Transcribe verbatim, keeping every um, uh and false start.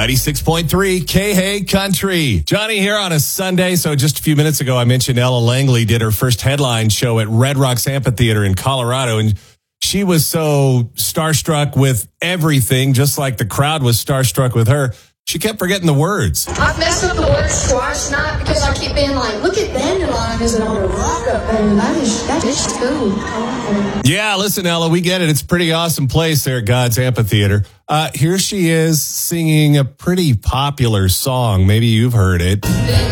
ninety-six point three K-Hay Country. Johnny here on a Sunday. So just a few minutes ago, I mentioned Ella Langley did her first headline show at Red Rocks Amphitheater in Colorado. And she was so starstruck with everything, just like the crowd was starstruck with her. She kept forgetting the words. I've messed up the words twice, not because I keep being like, look at Dandelion, is it on the rock up there? That is, that is cool. Yeah, listen, Ella, we get it. It's a pretty awesome place there at God's Amphitheater. Uh, here she is singing a pretty popular song. Maybe you've heard it.